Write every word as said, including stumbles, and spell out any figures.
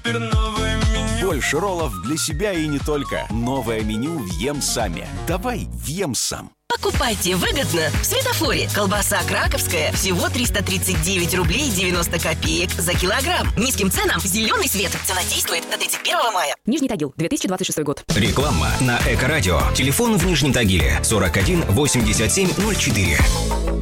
Больше роллов для себя и не только. Новое меню в Емсаме. Давай в Емсам. Покупайте выгодно в Светофоре. Колбаса краковская всего триста тридцать девять рублей девяносто копеек за килограмм. Низким ценам зеленый свет. Цена действует до тридцать первого мая. Нижний Тагил, две тысячи двадцать шестой год. Реклама на Эко-радио. Телефон в Нижнем Тагиле сорок один восемьдесят семь ноль четыре.